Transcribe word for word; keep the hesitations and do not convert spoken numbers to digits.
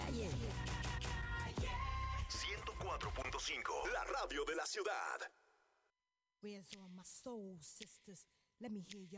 calle. ciento cuatro punto cinco, la radio de la ciudad. Where's all my soul sisters? Let me hear y'all.